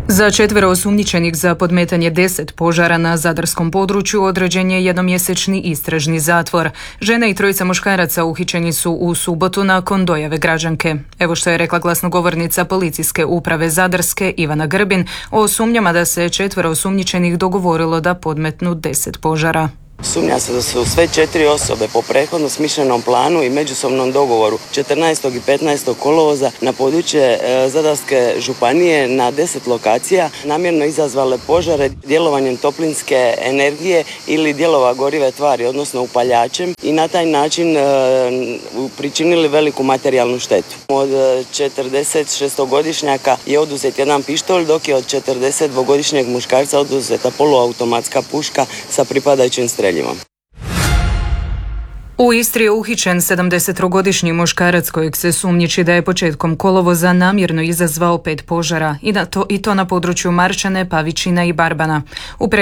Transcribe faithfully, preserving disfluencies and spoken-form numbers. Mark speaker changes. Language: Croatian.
Speaker 1: Za četvero osumnjičenih za podmetanje deset požara na zadarskom području određen je jednomjesečni istražni zatvor. Žene i trojica muškaraca uhićeni su u subotu nakon dojave građanke. Evo što je rekla glasnogovornica policijske uprave Zadarske Ivana Grbin o sumnjama da se četvero osumnjičenih dogovorilo da podmetnu deset požara.
Speaker 2: Sumnja se da su sve četiri osobe po prethodno smišljenom planu i međusobnom dogovoru četrnaestog i petnaestog kolovoza na područje Zadarske županije na deset lokacija namjerno izazvale požare djelovanjem toplinske energije ili dijelova gorive tvari, odnosno upaljačem, i na taj način e, pričinili veliku materijalnu štetu. Od četrdeset šestogodišnjaka je oduzet jedan pištolj, dok je od četrdesetdvogodišnjeg muškarca oduzeta poluautomatska puška sa pripadajućim streljivom.
Speaker 1: U Istri je uhićen sedamdesettrogodišnji muškarac kojeg se sumnjiči da je početkom kolovoza namjerno izazvao pet požara i, da to, i to na području Marčane, Pavičina i Barbana. U